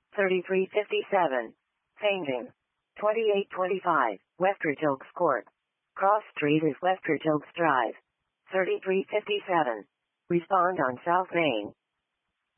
3357. Changing. 2825. Westridge Oaks Court. Cross Street is Westridge Oaks Drive. 3357. Respond on South Main.